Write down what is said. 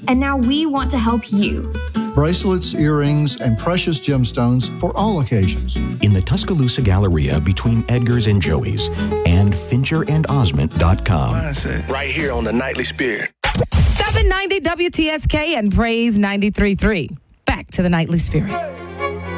and now we want to help you. Bracelets, earrings, and precious gemstones for all occasions. In the Tuscaloosa Galleria between Edgar's and Joey's and FincherandOsmond.com. Right here on the Nightly Spirit. 790 WTSK and Praise 93.3. Back to the Nightly Spirit.